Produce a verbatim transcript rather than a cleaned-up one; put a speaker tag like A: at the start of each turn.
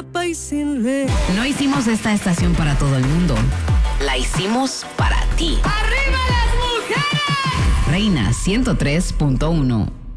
A: ropa y sin ley.
B: No hicimos esta estación para todo el mundo. La hicimos para ti.
A: ¡Arriba las mujeres!
B: Reina ciento tres punto uno.